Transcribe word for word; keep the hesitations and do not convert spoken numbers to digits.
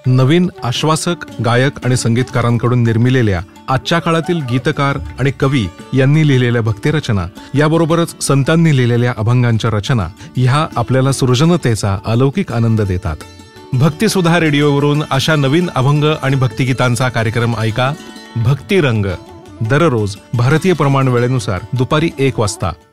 नवीन आश्वासक गायक आणि संगीतकारांकडून निर्मिलेल्या आजच्या काळातील गीतकार आणि कवी यांनी लिहिलेल्या भक्तिरचना याबरोबरच संतांनी लिहिलेल्या अभंगांच्या रचना ह्या आपल्याला सृजनतेचा अलौकिक आनंद देतात. भक्तिसुधा रेडिओवरून अशा नवीन अभंग आणि भक्तिगीतांचा कार्यक्रम ऐका. भक्तिरंग दररोज भारतीय प्रमाण वेळेनुसार दुपारी एक वाजता